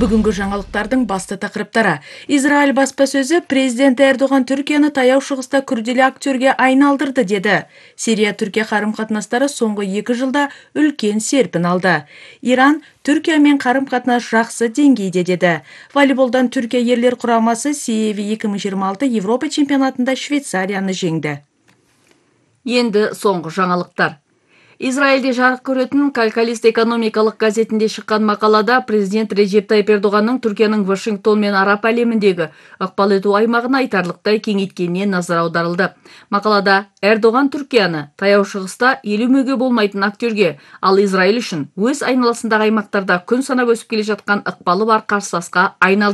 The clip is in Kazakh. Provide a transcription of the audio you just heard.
Бүгінгі жаңалықтардың басты тақырыптары. Израиль баспасөзі президент Эрдоган Түркияны таяу шығыста күрделі актерге айналдырды деді. Сирия-Түркия қарым-қатынастары соңғы 2 жылда үлкен серпін алды. Иран Түркиямен қарым-қатынас жақсы деңгейде деді. Волейболдан Түркия ерлер құрамасы CEV 2026 Европа чемпионатында Швейцарияны жеңді. Енді соңғы жаңалықтар. Израильде жарық көретін «Калкалист» экономикалық газетінде шыққан мақалада президент Режеп Тайип Эрдоғанның Түркияның Вашингтон мен араб әлеміндегі ықпал ету аймағын айтарлықтай кеңейткеніне назар аударылды. Мақалада Эрдоған Түркияны таяу шығыста елемеуге болмайтын актерге, ал Израиль үшін өз айналасындағы аймақтарда күн санап өсіп келе жатқан ықпалы бар қарсыласқа айналдырды